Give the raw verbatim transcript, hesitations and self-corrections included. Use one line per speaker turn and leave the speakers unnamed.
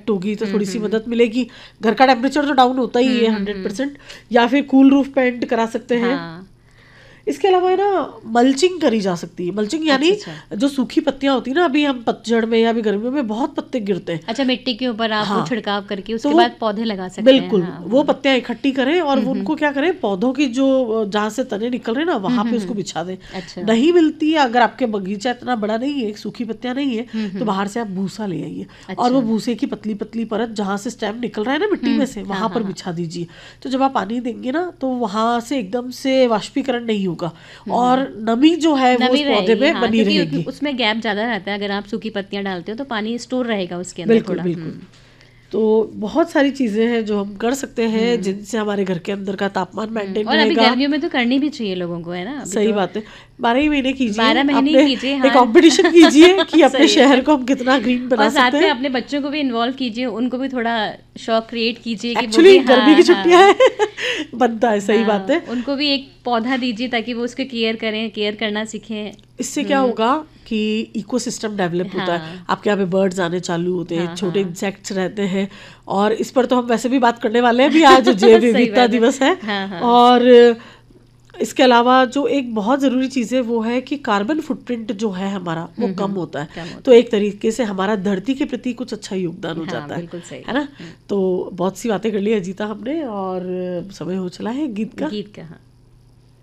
Effect होगी तो थोड़ी सी मदद मिलेगी। घर का टेम्परेचर तो डाउन होता ही है हंड्रेड परसेंट, या फिर कूल रूफ पेंट करा सकते हैं।
हाँ।
इसके अलावा है ना मल्चिंग करी जा सकती है। मल्चिंग यानी
अच्छा,
जो सूखी पत्तियां होती है ना, अभी हम पतझड़ में या अभी गर्मियों में बहुत पत्ते गिरते हैं।
अच्छा, मिट्टी के ऊपर आप
हाँ,
वो छिड़काव करके उसके
तो
बाद पौधे लगा सकते
बिल्कुल
हैं। हाँ,
वो पत्तियां इकट्ठी करें और वो उनको क्या करें, पौधों की जो जहाँ से तने निकल रहे हैं ना वहां पे उसको बिछा दें।
अच्छा।
नहीं मिलती है, अगर आपके बगीचा इतना बड़ा नहीं है, सूखी पत्तियां नहीं है, तो बाहर से आप भूसा ले आइए और वो भूसे की पतली पतली परत जहाँ से स्टेम निकल रहा है ना मिट्टी में से, वहां पर बिछा दीजिए। तो जब आप पानी देंगे ना तो वहां से एकदम से वाष्पीकरण नहीं होगा और नमी जो है वो उस पौधे में
हाँ,
बनी
क्योंकि
रहेगी।
उसमें गैप ज्यादा रहता है। अगर आप सूखी पत्तियां डालते हो तो पानी स्टोर रहेगा उसके अंदर
बिल्कुल
थोड़ा।
बिल्कुल। तो बहुत सारी चीजें हैं जो हम कर सकते हैं जिनसे हमारे घर के अंदर का तापमान मेंटेन
और अभी
रहेगा।
गर्मियों में तो करनी भी चाहिए लोगों को, है ना। अभी
सही
तो
बात है, बारह ही महीने कीजिए,
बारह महीने
अपने
कीजिए,
एक
हाँ।
कंपटीशन कीजिए कि अपने
सही
शहर
है।
को हम कितना ग्रीन बना
और साथ
सकते
में
हैं।
अपने बच्चों को भी इन्वॉल्व कीजिए, उनको भी थोड़ा शौक क्रिएट कीजिए कि वो
एक्चुअली
भी,
गर्मी
हाँ,
की छुट्टियां
हाँ,
है बनता है, सही
हाँ,
बात है।
उनको भी एक पौधा दीजिए ताकि वो उसके केयर करें, केयर करना सीखें।
इससे क्या होगा कि इकोसिस्टम डेवलप होता है,
हाँ।
आपके यहाँ पे बर्ड्स आने चालू होते हैं,
हाँ,
छोटे
हाँ।
इंसेक्ट्स रहते हैं। और इस पर तो हम वैसे भी बात करने वाले हैं भी, आज जैव
सही
विविधता
बात है।
दिवस है।
हाँ, हाँ।
और इसके अलावा जो एक बहुत ज़रूरी चीज़ है वो है कि कार्बन फुटप्रिंट जो है हमारा वो कम होता है।
कम होता
तो एक तरीके से हमारा धरती के प्रति कुछ अच्छा योगदान हो
हाँ,
जाता है,
बिल्कुल सही।
है ना। तो बहुत सी बातें कर ली अजीता हमने और समय हो चला है गीत का।
गीत का, हाँ।